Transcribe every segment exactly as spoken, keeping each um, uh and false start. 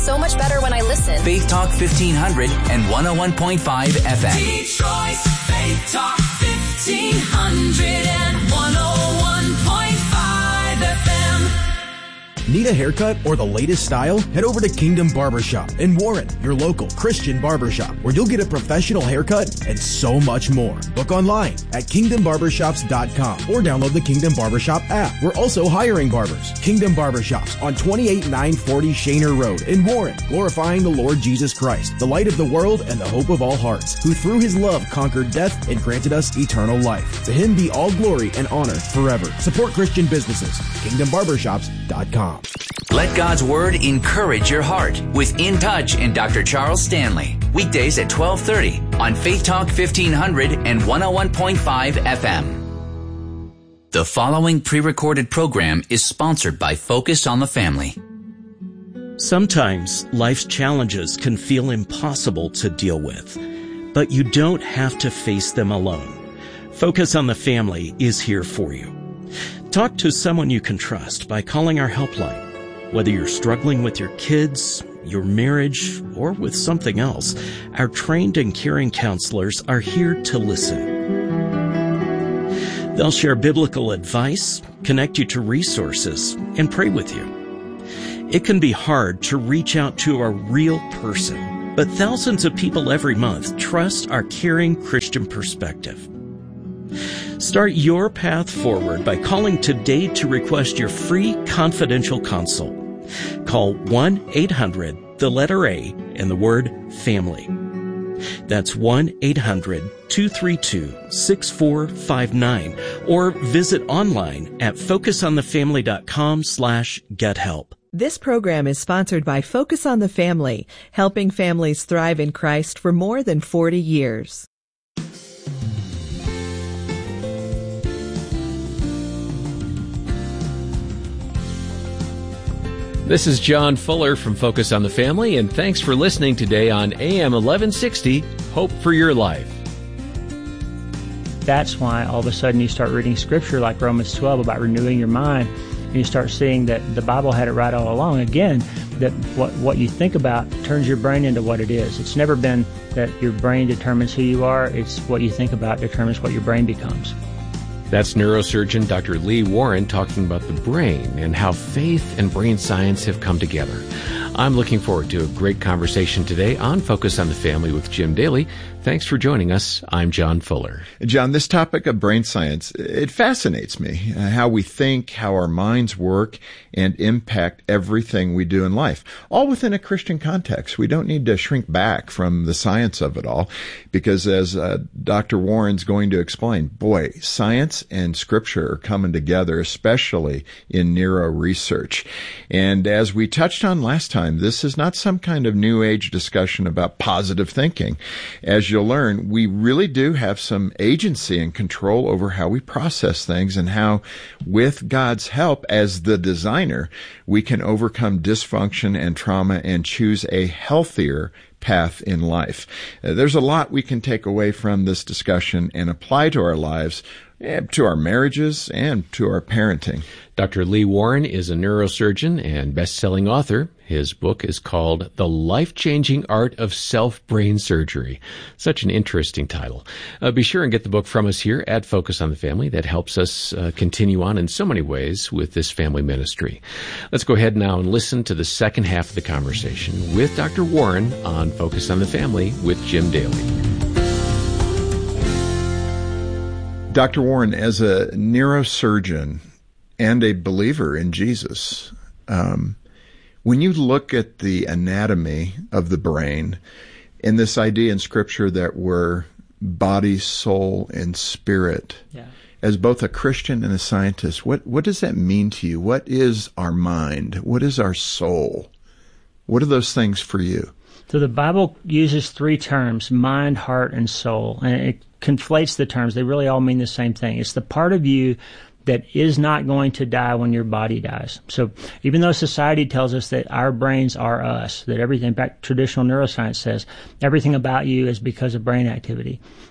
So much better when I listen. Faith Talk fifteen hundred and one oh one point five F M. Detroit's Faith Talk fifteen hundred and one oh one point five F M. Need a haircut or the latest style? Head over to Kingdom Barbershop in Warren, your local Christian barbershop, where you'll get a professional haircut and so much more. Book online at kingdom barbershops dot com or download the Kingdom Barbershop app. We're also hiring barbers. Kingdom Barbershops on twenty-eight nine forty Shaner Road in Warren, glorifying the Lord Jesus Christ, the light of the world and the hope of all hearts, who through his love conquered death and granted us eternal life. To him be all glory and honor forever. Support Christian businesses. kingdom barbershops dot com. Let God's Word encourage your heart with In Touch and Doctor Charles Stanley. Weekdays at twelve thirty on Faith Talk fifteen hundred and one oh one point five F M. The following pre-recorded program is sponsored by Focus on the Family. Sometimes life's challenges can feel impossible to deal with, but you don't have to face them alone. Focus on the Family is here for you. Talk to someone you can trust by calling our helpline. Whether you're struggling with your kids, your marriage, or with something else, our trained and caring counselors are here to listen. They'll share biblical advice, connect you to resources, and pray with you. It can be hard to reach out to a real person, but thousands of people every month trust our caring Christian perspective. Start your path forward by calling today to request your free confidential consult. Call one eight hundred, the letter A, and the word family. That's one eight hundred, two three two, six four five nine or visit online at focusonthefamily.com slash get help. This program is sponsored by Focus on the Family, helping families thrive in Christ for more than forty years. This is John Fuller from Focus on the Family, and thanks for listening today on A M eleven sixty, Hope for Your Life. That's why all of a sudden you start reading Scripture like Romans twelve about renewing your mind, and you start seeing that the Bible had it right all along. Again, that what, what you think about turns your brain into what it is. It's never been that your brain determines who you are. It's what you think about determines what your brain becomes. That's neurosurgeon Doctor Lee Warren talking about the brain and how faith and brain science have come together. I'm looking forward to a great conversation today on Focus on the Family with Jim Daly. Thanks for joining us. I'm John Fuller. John, this topic of brain science, it fascinates me, uh, how we think, how our minds work, and impact everything we do in life, all within a Christian context. We don't need to shrink back from the science of it all, because as uh, Doctor Warren's going to explain, boy, science and Scripture are coming together, especially in neuro research. And as we touched on last time, this is not some kind of New Age discussion about positive thinking. As you'll learn, we really do have some agency and control over how we process things, and how, with God's help as the designer, we can overcome dysfunction and trauma and choose a healthier path in life. Uh, there's a lot we can take away from this discussion and apply to our lives, to our marriages, and to our parenting. Doctor Lee Warren is a neurosurgeon and best-selling author. His book is called The Life-Changing Art of Self-Brain Surgery. Such an interesting title. Uh, be sure and get the book from us here at Focus on the Family. That helps us uh, continue on in so many ways with this family ministry. Let's go ahead now and listen to the second half of the conversation with Doctor Warren on Focus on the Family with Jim Daly. Doctor Warren, as a neurosurgeon and a believer in Jesus, um, when you look at the anatomy of the brain and this idea in Scripture that we're body, soul, and spirit, yeah. As both a Christian and a scientist, what, what does that mean to you? What is our mind? What is our soul? What are those things for you? So the Bible uses three terms, mind, heart, and soul, and it conflates the terms. They really all mean the same thing. It's the part of you that is not going to die when your body dies. So even though society tells us that our brains are us, that everything, in fact, traditional neuroscience says everything about you is because of brain activity,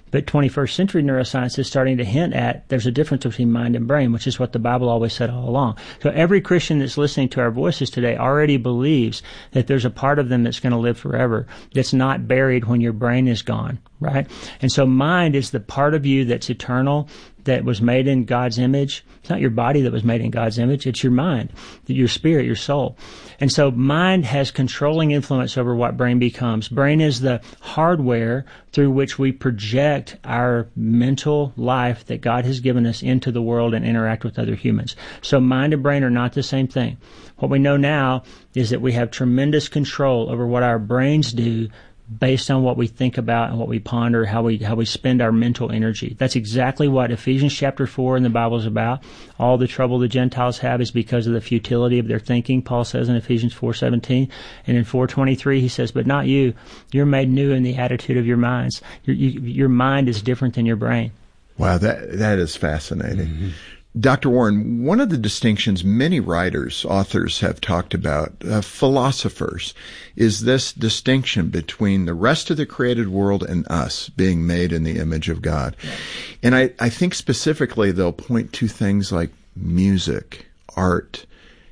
But twenty-first century neuroscience is starting to hint at there's a difference between mind and brain, which is what the Bible always said all along. So every Christian that's listening to our voices today already believes that there's a part of them that's going to live forever, that's not buried when your brain is gone, right? And so mind is the part of you that's eternal, that was made in God's image. It's not your body that was made in God's image. It's your mind, your spirit, your soul. And so mind has controlling influence over what brain becomes. Brain is the hardware through which we project our mental life that God has given us into the world and interact with other humans. So mind and brain are not the same thing. What we know now is that we have tremendous control over what our brains do based on what we think about and what we ponder, how we how we spend our mental energy. That's exactly what Ephesians chapter four in the Bible is about. All the trouble the Gentiles have is because of the futility of their thinking, Paul says in Ephesians four seventeen. And in four twenty-three he says, but not you. You're made new in the attitude of your minds. Your, you, your mind is different than your brain. Wow, that that is fascinating. Mm-hmm. Doctor Warren, one of the distinctions many writers, authors have talked about, uh, philosophers, is this distinction between the rest of the created world and us being made in the image of God. Yeah. And I, I think specifically they'll point to things like music, art,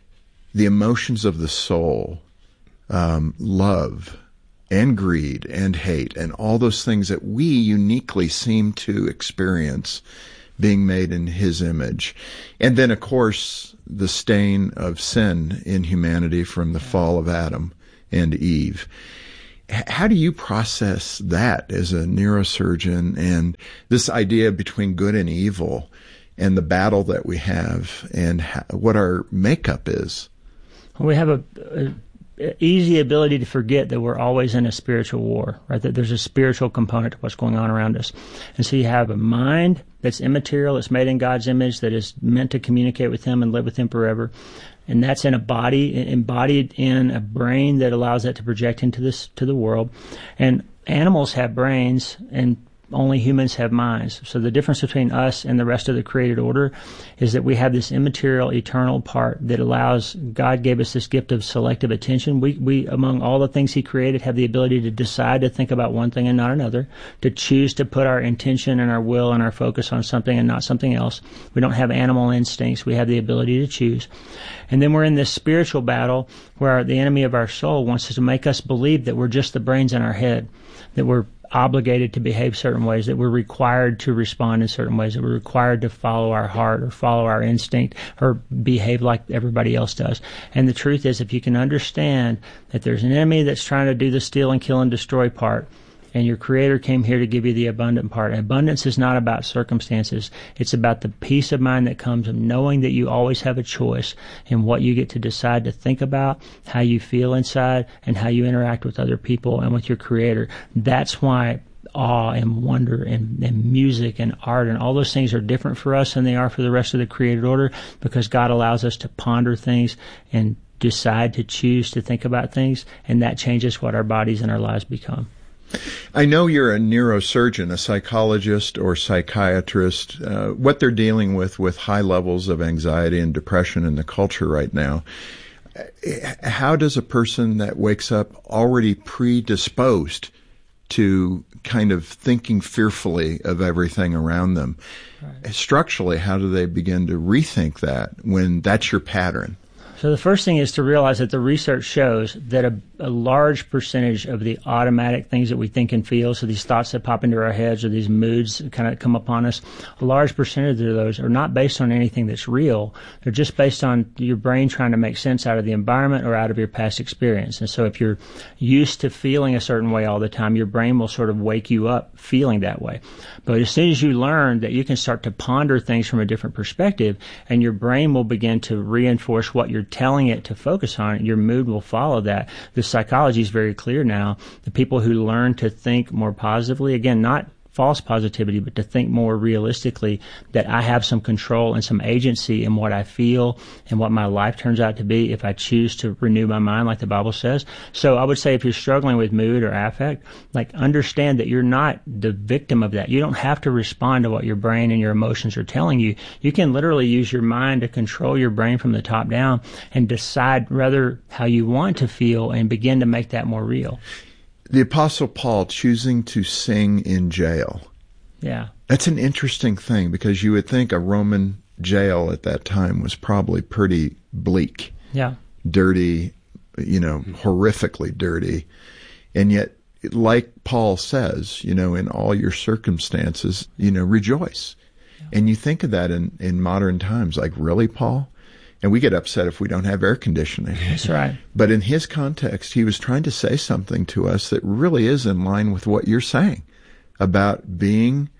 the emotions of the soul, um, love, and greed, and hate, and all those things that we uniquely seem to experience being made in His image. And then, of course, the stain of sin in humanity from the fall of Adam and Eve. How do you process that as a neurosurgeon, and this idea between good and evil and the battle that we have and how, what our makeup is? We have a, a easy ability to forget that we're always in a spiritual war, right? That there's a spiritual component to what's going on around us. And so you have a mind that's immaterial, that's made in God's image, that is meant to communicate with Him and live with Him forever. And that's in a body, embodied in a brain that allows that to project into this, to the world. And animals have brains, and only humans have minds. So the difference between us and the rest of the created order is that we have this immaterial, eternal part that allows, God gave us this gift of selective attention. We, we, among all the things He created, have the ability to decide to think about one thing and not another, to choose to put our intention and our will and our focus on something and not something else. We don't have animal instincts. We have the ability to choose. And then we're in this spiritual battle where the enemy of our soul wants to make us believe that we're just the brains in our head, that we're obligated to behave certain ways, that we're required to respond in certain ways, that we're required to follow our heart or follow our instinct or behave like everybody else does. And the truth is, if you can understand that there's an enemy that's trying to do the steal and kill and destroy part, and your Creator came here to give you the abundant part. Abundance is not about circumstances. It's about the peace of mind that comes of knowing that you always have a choice in what you get to decide to think about, how you feel inside, and how you interact with other people and with your Creator. That's why awe and wonder and, and music and art and all those things are different for us than they are for the rest of the created order, because God allows us to ponder things and decide to choose to think about things, and that changes what our bodies and our lives become. I know you're a neurosurgeon, a psychologist or psychiatrist. Uh, what they're dealing with with high levels of anxiety and depression in the culture right now. How does a person that wakes up already predisposed to kind of thinking fearfully of everything around them, right, structurally, how do they begin to rethink that when that's your pattern? So the first thing is to realize that the research shows that a, a large percentage of the automatic things that we think and feel, so these thoughts that pop into our heads or these moods that kind of come upon us, a large percentage of those are not based on anything that's real. They're just based on your brain trying to make sense out of the environment or out of your past experience. And so if you're used to feeling a certain way all the time, your brain will sort of wake you up feeling that way. But as soon as you learn that you can start to ponder things from a different perspective, and your brain will begin to reinforce what you're telling it to focus on, your mood will follow that. The psychology is very clear now. The people who learn to think more positively, again, not false positivity, but to think more realistically, that I have some control and some agency in what I feel and what my life turns out to be if I choose to renew my mind, like the Bible says. So I would say if you're struggling with mood or affect, like understand that you're not the victim of that. You don't have to respond to what your brain and your emotions are telling you. You can literally use your mind to control your brain from the top down and decide rather how you want to feel and begin to make that more real. The Apostle Paul choosing to sing in jail. Yeah. That's an interesting thing, because you would think a Roman jail at that time was probably pretty bleak. Yeah. Dirty, you know, horrifically dirty. And yet, like Paul says, you know, in all your circumstances, you know, rejoice. Yeah. And you think of that in, in modern times, like, really, Paul? And we get upset if we don't have air conditioning. That's right. But in his context, he was trying to say something to us that really is in line with what you're saying about being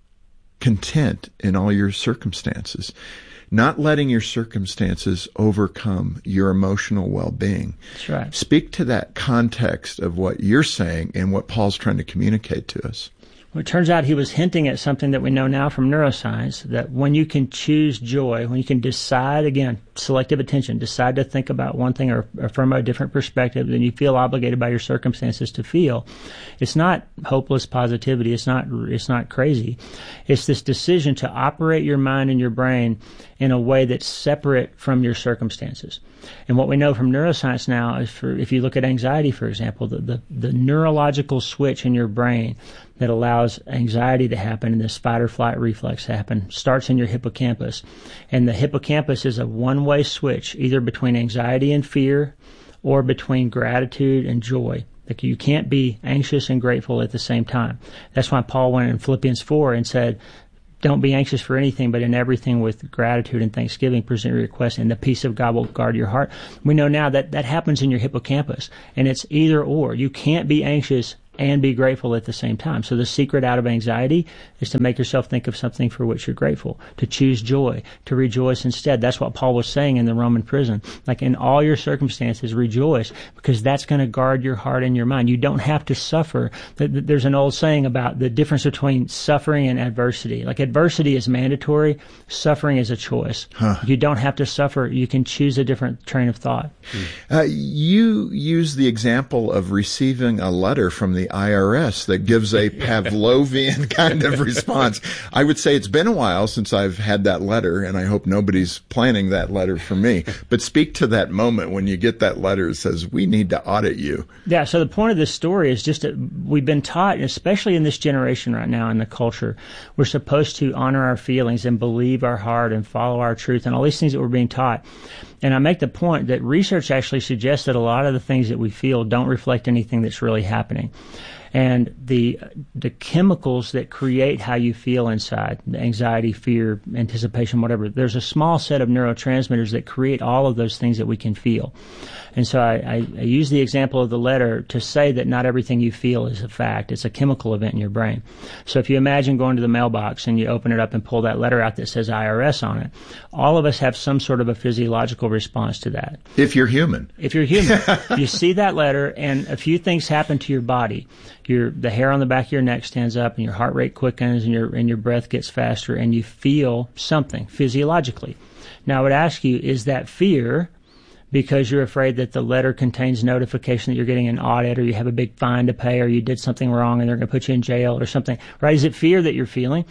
content in all your circumstances, not letting your circumstances overcome your emotional well-being. That's right. Speak to that context of what you're saying and what Paul's trying to communicate to us. Well, it turns out he was hinting at something that we know now from neuroscience, that when you can choose joy, when you can decide, again, selective attention, decide to think about one thing or, or from a different perspective, then you feel obligated by your circumstances to feel. It's not hopeless positivity. It's not, it's not crazy. It's this decision to operate your mind and your brain in a way that's separate from your circumstances. And what we know from neuroscience now is, for if you look at anxiety, for example, the, the, the neurological switch in your brain that allows anxiety to happen and this fight or flight reflex to happen starts in your hippocampus. And the hippocampus is a one-way switch, either between anxiety and fear or between gratitude and joy. Like, you can't be anxious and grateful at the same time. That's why Paul went in Philippians four and said, don't be anxious for anything, but in everything with gratitude and thanksgiving, present your requests, and the peace of God will guard your heart. We know now that that happens in your hippocampus, and it's either or. You can't be anxious and be grateful at the same time. So the secret out of anxiety is to make yourself think of something for which you're grateful, to choose joy, to rejoice instead. That's what Paul was saying in the Roman prison. Like, in all your circumstances, rejoice, because that's going to guard your heart and your mind. You don't have to suffer. There's an old saying about the difference between suffering and adversity. Like, adversity is mandatory, suffering is a choice. Huh. You don't have to suffer. You can choose a different train of thought. Uh, you use the example of receiving a letter from the I R S that gives a Pavlovian kind of response. I would say it's been a while since I've had that letter, and I hope nobody's planning that letter for me. But speak to that moment when you get that letter that says, we need to audit you. Yeah, so the point of this story is just that we've been taught, especially in this generation right now in the culture, we're supposed to honor our feelings and believe our heart and follow our truth and all these things that we're being taught. And I make the point that research actually suggests that a lot of the things that we feel don't reflect anything that's really happening. And the the chemicals that create how you feel inside, anxiety, fear, anticipation, whatever, there's a small set of neurotransmitters that create all of those things that we can feel. And so I, I, I use the example of the letter to say that not everything you feel is a fact. It's a chemical event in your brain. So if you imagine going to the mailbox and you open it up and pull that letter out that says I R S on it, all of us have some sort of a physiological response to that. If you're human. If you're human. You see that letter and a few things happen to your body. Your, the hair on the back of your neck stands up and your heart rate quickens and your, and your breath gets faster and you feel something physiologically. Now I would ask you, is that fear because you're afraid that the letter contains notification that you're getting an audit or you have a big fine to pay or you did something wrong and they're going to put you in jail or something, right? Is it fear that you're feeling?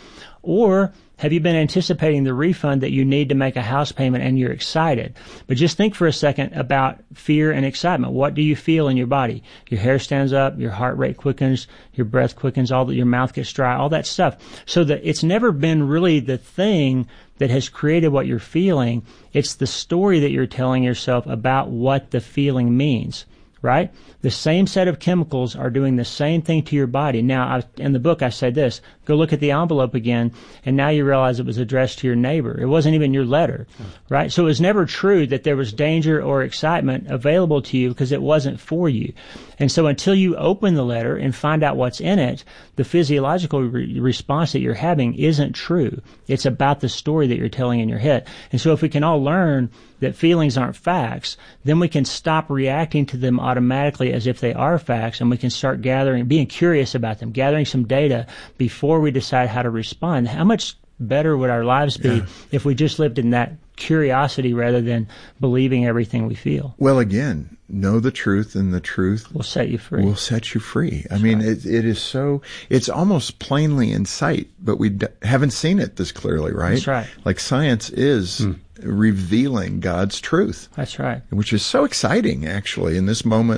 Or have you been anticipating the refund that you need to make a house payment and you're excited? But just think for a second about fear and excitement. What do you feel in your body? Your hair stands up, your heart rate quickens, your breath quickens, all that, your mouth gets dry, all that stuff. So that it's never been really the thing that has created what you're feeling. It's the story that you're telling yourself about what the feeling means, right? The same set of chemicals are doing the same thing to your body. Now, I, in the book, I say this, go look at the envelope again, and now you realize it was addressed to your neighbor. It wasn't even your letter, right? So it was never true that there was danger or excitement available to you because it wasn't for you. And so until you open the letter and find out what's in it, the physiological re- response that you're having isn't true. It's about the story that you're telling in your head. And so if we can all learn that feelings aren't facts, then we can stop reacting to them automatically as if they are facts, and we can start gathering, being curious about them, gathering some data before we decide how to respond. How much better would our lives be yeah. if we just lived in that curiosity rather than believing everything we feel? Well, again, know the truth, and the truth will set you free. Will set you free. I That's mean, right. it, it is so, it's almost plainly in sight, but we d- haven't seen it this clearly, right? That's right. Like science is hmm. revealing God's truth. That's right. Which is so exciting, actually, in this moment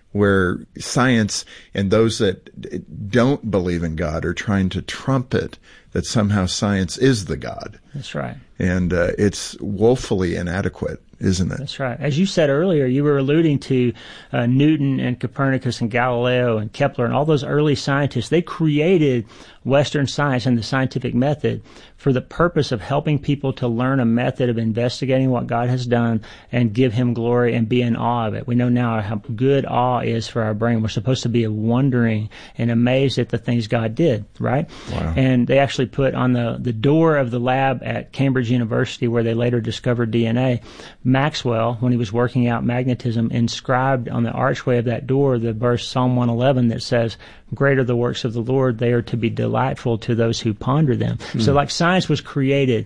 where science and those that don't believe in God are trying to trumpet that somehow science is the God. That's right. And uh, it's woefully inadequate, isn't it? That's right. As you said earlier, you were alluding to uh, Newton and Copernicus and Galileo and Kepler and all those early scientists. They created Western science and the scientific method for the purpose of helping people to learn a method of investigating what God has done and give Him glory and be in awe of it. We know now how good awe is for our brain. We're supposed to be wondering and amazed at the things God did, right? Wow. And they actually put on the, the door of the lab at Cambridge University, where they later discovered D N A, Maxwell, when he was working out magnetism, inscribed on the archway of that door the verse Psalm one eleven that says, "Great are the works of the Lord, they are to be delightful to those who ponder them." Mm. So like science was created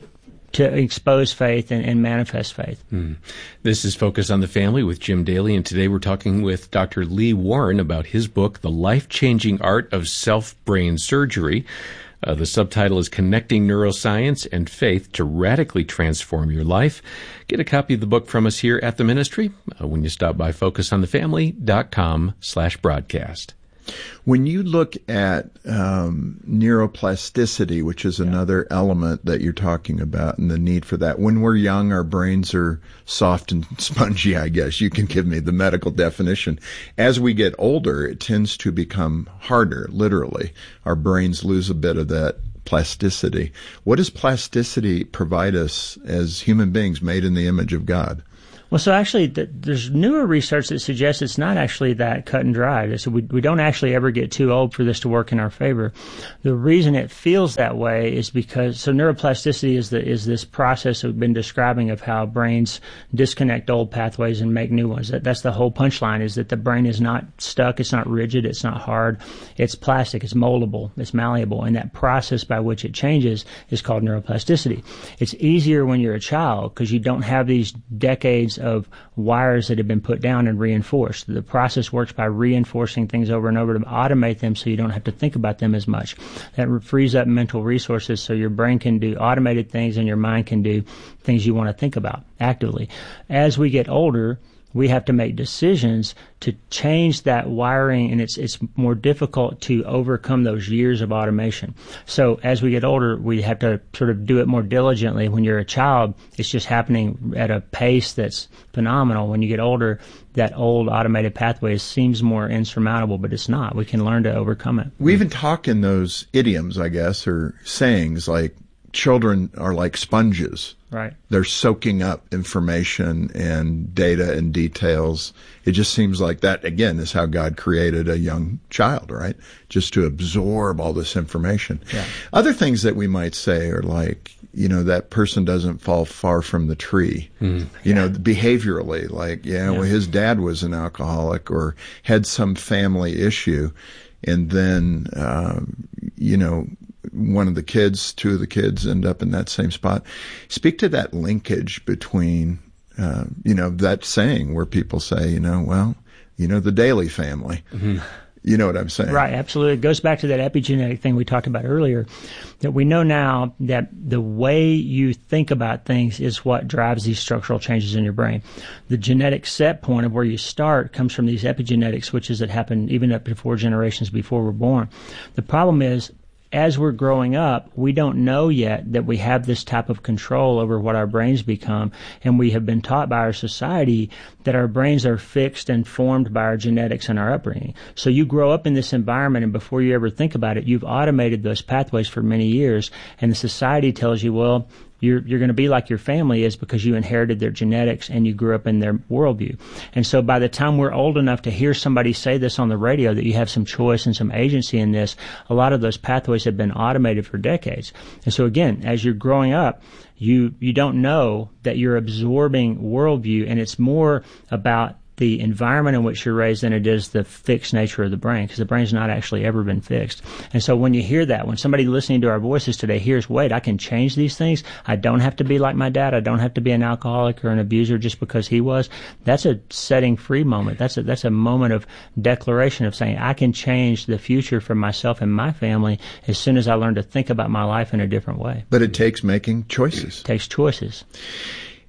to expose faith and, and manifest faith. Mm. This is Focus on the Family with Jim Daly, and today we're talking with Doctor Lee Warren about his book, The Life-Changing Art of Self-Brain Surgery. Uh, the subtitle is Connecting Neuroscience and Faith to Radically Transform Your Life. Get a copy of the book from us here at the ministry uh, when you stop by focus on the family dot com slash broadcast. When you look at um, neuroplasticity, which is another element that you're talking about, and the need for that, when we're young, our brains are soft and spongy, I guess. You can give me the medical definition. As we get older, it tends to become harder, literally. Our brains lose a bit of that plasticity. What does plasticity provide us as human beings made in the image of God? Well, so actually, th- there's newer research that suggests it's not actually that cut and dry. So we, we don't actually ever get too old for this to work in our favor. The reason it feels that way is because, so neuroplasticity is the is this process we've been describing of how brains disconnect old pathways and make new ones. That, that's the whole punchline, is that the brain is not stuck, it's not rigid, it's not hard, it's plastic, it's moldable, it's malleable, and that process by which it changes is called neuroplasticity. It's easier when you're a child because you don't have these decades of wires that have been put down and reinforced. The process works by reinforcing things over and over to automate them so you don't have to think about them as much. That frees up mental resources so your brain can do automated things and your mind can do things you want to think about actively. As we get older, we have to make decisions to change that wiring, and it's it's more difficult to overcome those years of automation. So as we get older, we have to sort of do it more diligently. When you're a child, it's just happening at a pace that's phenomenal. When you get older, that old automated pathway seems more insurmountable, but it's not. We can learn to overcome it. We even talk in those idioms, I guess, or sayings like, children are like sponges. Right. They're soaking up information and data and details. It just seems like that, again, is how God created a young child, right? Just to absorb all this information. Yeah. Other things that we might say are like, you know, that person doesn't fall far from the tree. Mm. You know, behaviorally, like, yeah, yeah, well, his dad was an alcoholic or had some family issue. And then, um, you know, one of the kids, two of the kids end up in that same spot. Speak to that linkage between, uh, you know, that saying where people say, you know, well, you know, the Daly family. Mm-hmm. You know what I'm saying? Right, absolutely. It goes back to that epigenetic thing we talked about earlier, that we know now that the way you think about things is what drives these structural changes in your brain. The genetic set point of where you start comes from these epigenetic switches that happen even up to four generations before we're born. The problem is, as we're growing up, we don't know yet that we have this type of control over what our brains become, and we have been taught by our society that our brains are fixed and formed by our genetics and our upbringing. So you grow up in this environment, and before you ever think about it, you've automated those pathways for many years, and the society tells you, well, You're, you're going to be like your family is because you inherited their genetics and you grew up in their worldview. And so by the time we're old enough to hear somebody say this on the radio, that you have some choice and some agency in this, a lot of those pathways have been automated for decades. And so again, as you're growing up, you, you don't know that you're absorbing worldview, and it's more about the environment in which you're raised than it is the fixed nature of the brain, because the brain's not actually ever been fixed. And so when you hear that, when somebody listening to our voices today hears, wait, I can change these things, I don't have to be like my dad, I don't have to be an alcoholic or an abuser just because he was, that's a setting free moment. That's a, that's a moment of declaration of saying, I can change the future for myself and my family as soon as I learn to think about my life in a different way. But it takes making choices. It takes choices.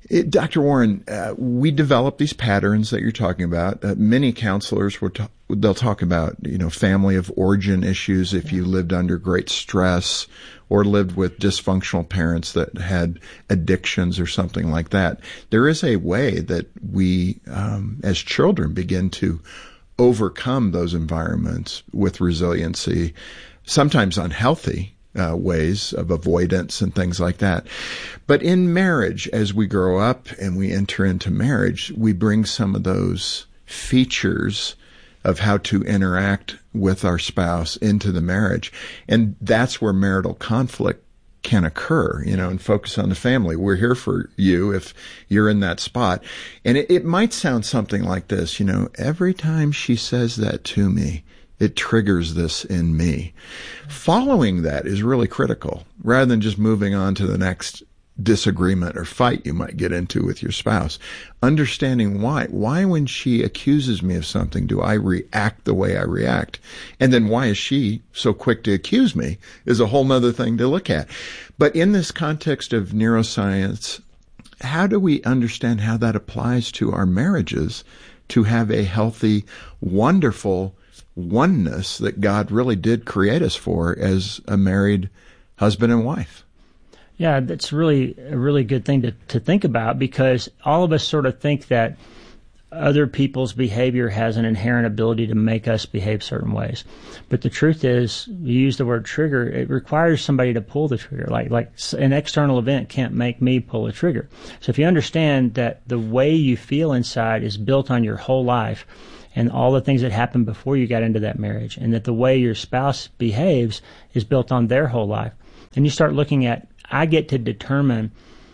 It, Doctor Warren, uh, we develop these patterns that you're talking about. Uh, many counselors will ta- they'll talk about, you know, family of origin issues if you lived under great stress or lived with dysfunctional parents that had addictions or something like that. There is a way that we, um, as children, begin to overcome those environments with resiliency, sometimes unhealthy Uh, ways of avoidance and things like that. But in marriage, as we grow up and we enter into marriage, we bring some of those features of how to interact with our spouse into the marriage. And that's where marital conflict can occur, you know, and focus on the family. We're here for you if you're in that spot. And it, it might sound something like this, you know, every time she says that to me, it triggers this in me. Following that is really critical, rather than just moving on to the next disagreement or fight you might get into with your spouse. Understanding why. Why, when she accuses me of something, do I react the way I react? And then why is she so quick to accuse me is a whole nother thing to look at. But in this context of neuroscience, how do we understand how that applies to our marriages to have a healthy, wonderful oneness that God really did create us for as a married husband and wife? Yeah, that's really a really good thing to, to think about, because all of us sort of think that other people's behavior has an inherent ability to make us behave certain ways. But the truth is, you use the word trigger, it requires somebody to pull the trigger. Like, like an external event can't make me pull a trigger. So if you understand that the way you feel inside is built on your whole life, and all the things that happened before you got into that marriage, and that the way your spouse behaves is built on their whole life. And you start looking at, I get to determine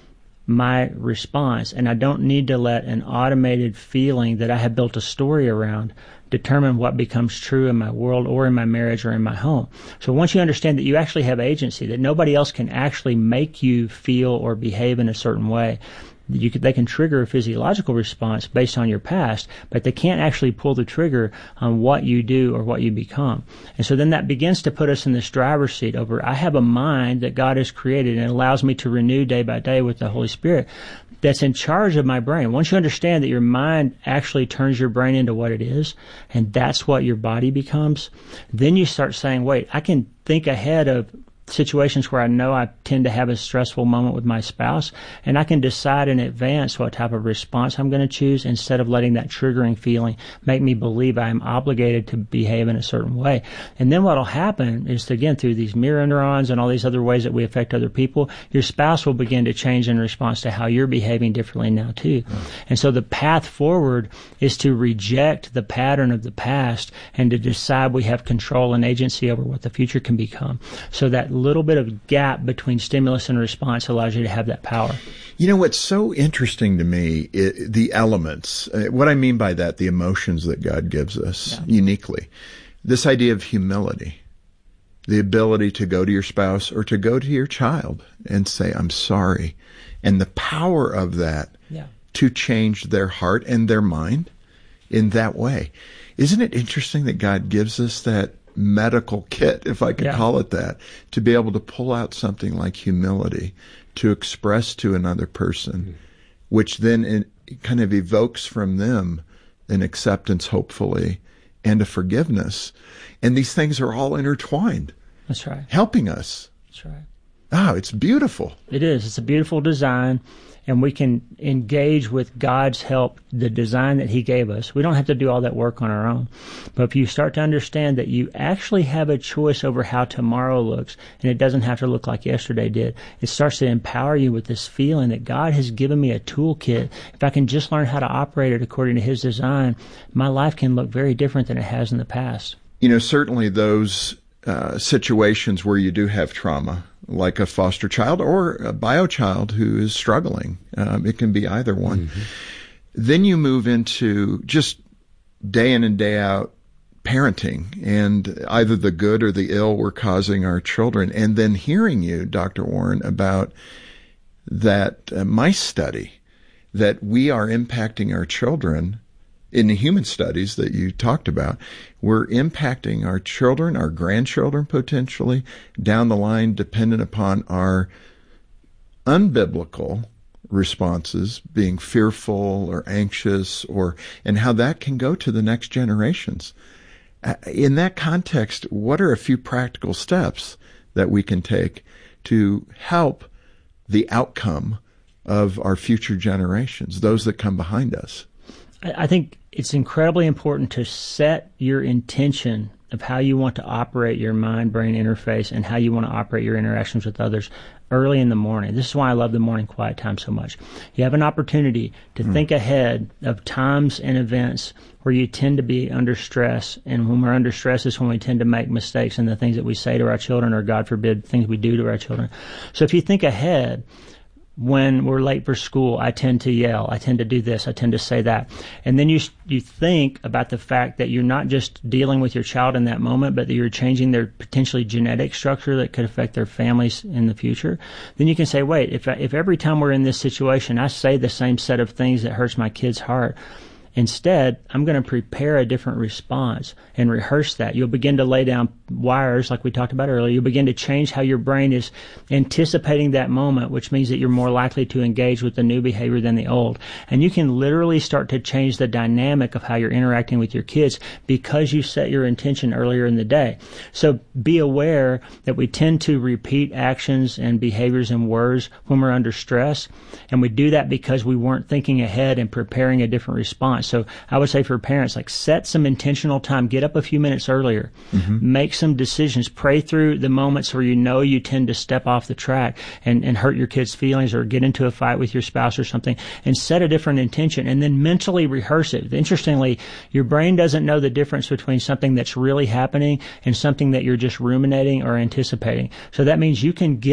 my response, and I don't need to let an automated feeling that I have built a story around determine what becomes true in my world or in my marriage or in my home. So once you understand that you actually have agency, that nobody else can actually make you feel or behave in a certain way, You could, they can trigger a physiological response based on your past, but they can't actually pull the trigger on what you do or what you become. And so then that begins to put us in this driver's seat over, I have a mind that God has created, and it allows me to renew day by day with the Holy Spirit that's in charge of my brain. Once you understand that your mind actually turns your brain into what it is, and that's what your body becomes, then you start saying, wait, I can think ahead of situations where I know I tend to have a stressful moment with my spouse, and I can decide in advance what type of response I'm going to choose instead of letting that triggering feeling make me believe I am obligated to behave in a certain way. And then what will happen is, again, through these mirror neurons and all these other ways that we affect other people, your spouse will begin to change in response to how you're behaving differently now too. Mm. And so the path forward is to reject the pattern of the past and to decide we have control and agency over what the future can become. So that little bit of gap between stimulus and response allows you to have that power. You know, what's so interesting to me, it, the elements, uh, what I mean by that, the emotions that God gives us yeah. uniquely. This idea of humility, the ability to go to your spouse or to go to your child and say, I'm sorry. And the power of that yeah. to change their heart and their mind in that way. Isn't it interesting that God gives us that medical kit, if I could yeah. call it that, to be able to pull out something like humility, to express to another person, mm-hmm. which then it kind of evokes from them an acceptance, hopefully, and a forgiveness. And these things are all intertwined. That's right. Helping us. That's right. Oh, it's beautiful. It is. It's a beautiful design. And we can engage with God's help, the design that He gave us. We don't have to do all that work on our own. But if you start to understand that you actually have a choice over how tomorrow looks, and it doesn't have to look like yesterday did, it starts to empower you with this feeling that God has given me a toolkit. If I can just learn how to operate it according to His design, my life can look very different than it has in the past. You know, certainly those uh, situations where you do have trauma, like a foster child or a bio child who is struggling. Um, it can be either one. Mm-hmm. Then you move into just day in and day out parenting, and either the good or the ill we're causing our children. And then hearing you, Doctor Warren, about that uh, mice study, that we are impacting our children in the human studies that you talked about. We're impacting our children, our grandchildren potentially, down the line, dependent upon our unbiblical responses, being fearful or anxious, or and how that can go to the next generations. In that context, what are a few practical steps that we can take to help the outcome of our future generations, those that come behind us? I think it's incredibly important to set your intention of how you want to operate your mind-brain interface and how you want to operate your interactions with others early in the morning. This is why I love the morning quiet time so much. You have an opportunity to mm. think ahead of times and events where you tend to be under stress, and when we're under stress is when we tend to make mistakes in the things that we say to our children, or God forbid, things we do to our children. So if you think ahead, when we're late for school, I tend to yell, I tend to do this, I tend to say that. And then you you think about the fact that you're not just dealing with your child in that moment, but that you're changing their potentially genetic structure that could affect their families in the future. Then you can say, wait, if if every time we're in this situation, I say the same set of things that hurts my kid's heart, instead, I'm going to prepare a different response and rehearse that. You'll begin to lay down wires, like we talked about earlier. You'll begin to change how your brain is anticipating that moment, which means that you're more likely to engage with the new behavior than the old. And you can literally start to change the dynamic of how you're interacting with your kids because you set your intention earlier in the day. So be aware that we tend to repeat actions and behaviors and words when we're under stress, and we do that because we weren't thinking ahead and preparing a different response. So I would say for parents, like, set some intentional time, get up a few minutes earlier, mm-hmm. make some decisions, pray through the moments where you know you tend to step off the track and, and hurt your kids' feelings or get into a fight with your spouse or something, and set a different intention and then mentally rehearse it. Interestingly, your brain doesn't know the difference between something that's really happening and something that you're just ruminating or anticipating. So that means you can get